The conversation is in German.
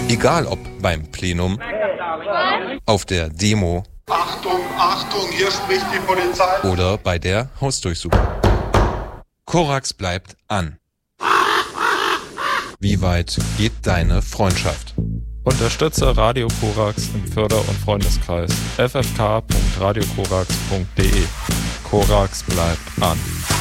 Egal ob beim Plenum, auf der Demo, Achtung, Achtung, hier spricht die Polizei. Oder bei der Hausdurchsuchung. Korax bleibt an. Wie weit geht deine Freundschaft? Unterstütze Radio Korax im Förder- und Freundeskreis. ffk.radiokorax.de. Korax bleibt an.